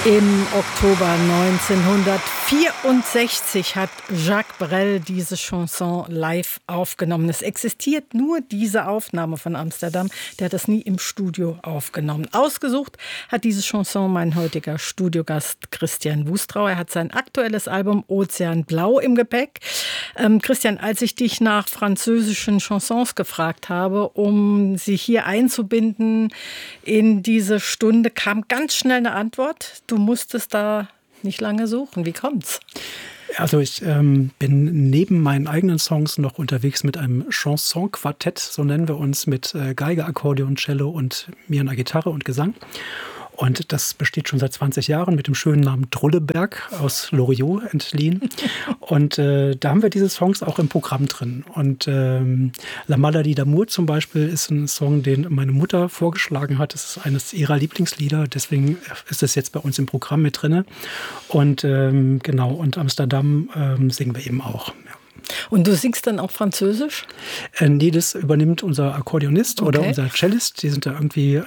Im Oktober 1964 hat Jacques Brel diese Chanson live aufgenommen. Es existiert nur diese Aufnahme von Amsterdam. Der hat das nie im Studio aufgenommen. Ausgesucht hat diese Chanson mein heutiger Studiogast Christian Wustrau. Er hat sein aktuelles Album Ozean Blau im Gepäck. Christian, als ich dich nach französischen Chansons gefragt habe, um sie hier einzubinden in diese Stunde, kam ganz schnell eine Antwort. Du musstest da nicht lange suchen. Wie kommt's? Also ich bin neben meinen eigenen Songs noch unterwegs mit einem Chanson-Quartett, so nennen wir uns, mit Geige, Akkordeon, Cello und mir einer Gitarre und Gesang. Und das besteht schon seit 20 Jahren mit dem schönen Namen Trulleberg aus Loriot entliehen. Und da haben wir diese Songs auch im Programm drin. Und La Maladie d'amour zum Beispiel ist ein Song, den meine Mutter vorgeschlagen hat. Das ist eines ihrer Lieblingslieder. Deswegen ist es jetzt bei uns im Programm mit drin. Und genau, und Amsterdam singen wir eben auch. Ja. Und du singst dann auch Französisch? Nee, das übernimmt unser Akkordeonist oder unser Cellist. Die sind da irgendwie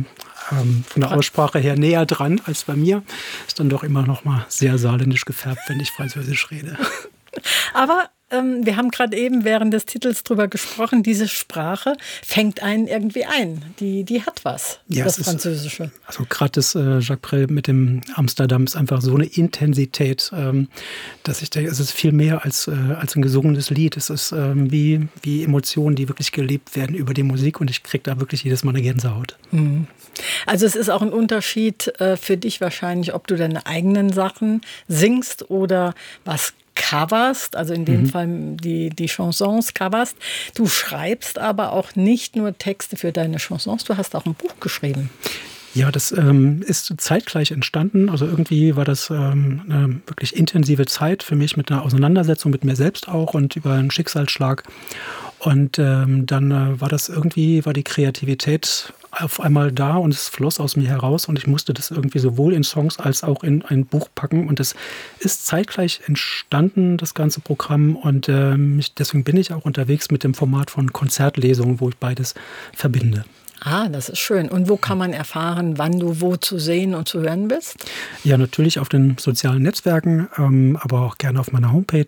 von der Aussprache her näher dran als bei mir. Ist dann doch immer noch mal sehr saarländisch gefärbt, wenn ich Französisch rede. Aber wir haben gerade eben während des Titels drüber gesprochen, diese Sprache fängt einen irgendwie ein. Die hat was, ja, das Französische. Also gerade das Jacques Brel mit dem Amsterdam ist einfach so eine Intensität, dass ich denke, es ist viel mehr als ein gesungenes Lied. Es ist wie Emotionen, die wirklich gelebt werden über die Musik, und ich kriege da wirklich jedes Mal eine Gänsehaut. Mhm. Also es ist auch ein Unterschied für dich wahrscheinlich, ob du deine eigenen Sachen singst oder was coverst, also in dem Fall die Chansons coverst. Du schreibst aber auch nicht nur Texte für deine Chansons, du hast auch ein Buch geschrieben. Ja, das ist zeitgleich entstanden. Also irgendwie war das eine wirklich intensive Zeit für mich mit einer Auseinandersetzung mit mir selbst auch und über einen Schicksalsschlag. Und dann war die Kreativität auf einmal da und es floss aus mir heraus und ich musste das irgendwie sowohl in Songs als auch in ein Buch packen, und das ist zeitgleich entstanden, das ganze Programm, und deswegen bin ich auch unterwegs mit dem Format von Konzertlesungen, wo ich beides verbinde. Ah, das ist schön. Und wo kann man erfahren, wann du wo zu sehen und zu hören bist? Ja, natürlich auf den sozialen Netzwerken, aber auch gerne auf meiner Homepage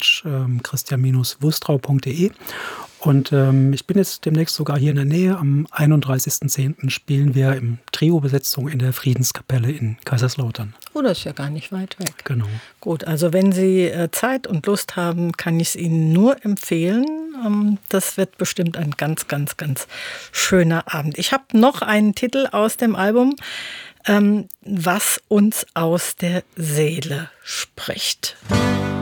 christian-wustrau.de. Und ich bin jetzt demnächst sogar hier in der Nähe. Am 31.10. spielen wir im Trio-Besetzung in der Friedenskapelle in Kaiserslautern. Oh, das ist ja gar nicht weit weg. Genau. Gut, also wenn Sie Zeit und Lust haben, kann ich es Ihnen nur empfehlen. Das wird bestimmt ein ganz, ganz, ganz schöner Abend. Ich habe noch einen Titel aus dem Album, was uns aus der Seele spricht.